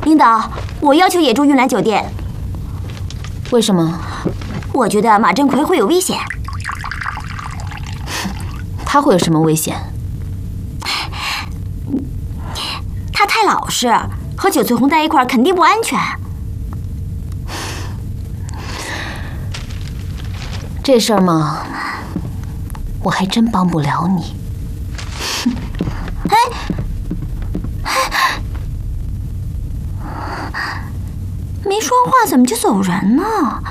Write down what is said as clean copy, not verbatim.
领导，我要求也住运来酒店。 为什么？ 我觉得马振奎会有危险。 他会有什么危险？ 他太老实，和九翠红在一块儿肯定不安全。 这事儿嘛，我还真帮不了你。 没说话怎么就走人呢？